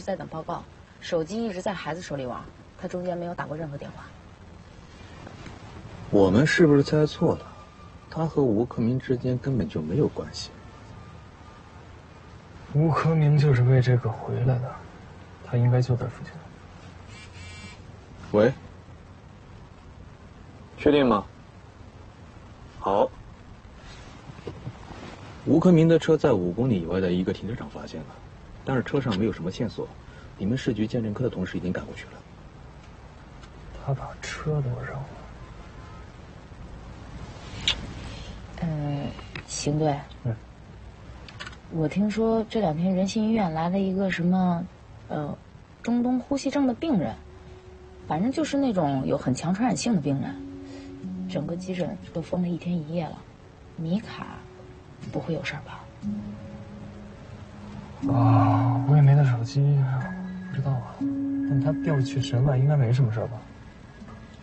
在等报告，手机一直在孩子手里玩，他中间没有打过任何电话。 我们是不是猜错了？他和吴克明之间根本就没有关系。 吴克明就是为这个回来的，他应该就在附近。 喂，确定吗？好。吴克明的车在5公里以外的一个停车场发现了，但是车上没有什么线索。你们市局鉴证科的同事已经赶过去了。 他把车都扔了。 邢队，我听说这2天仁心医院来了一个什么，中东呼吸症的病人，反正就是那种有很强传染性的病人，整个急诊都封了1天1夜了。米卡不会有事儿吧？ 啊，我也没他手机，不知道啊。但他调去神外应该没什么事吧？